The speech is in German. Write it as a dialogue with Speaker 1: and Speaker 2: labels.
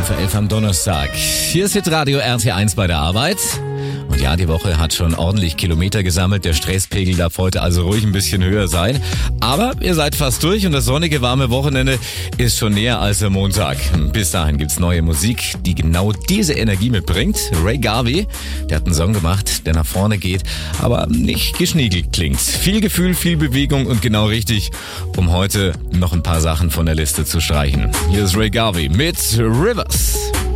Speaker 1: für 11 am Donnerstag. Hier ist Hitradio RT1 bei der Arbeit. Und ja, die Woche hat schon ordentlich Kilometer gesammelt. Der Stresspegel darf heute also ruhig ein bisschen höher sein. Aber ihr seid fast durch und das sonnige, warme Wochenende ist schon näher als am Montag. Bis dahin gibt's neue Musik, die genau diese Energie mitbringt. Ray Garvey, der hat einen Song gemacht, der nach vorne geht, aber nicht geschniegelt klingt. Viel Gefühl, viel Bewegung und genau richtig, um heute noch ein paar Sachen von der Liste zu streichen. Hier ist Ray Garvey mit Rivers.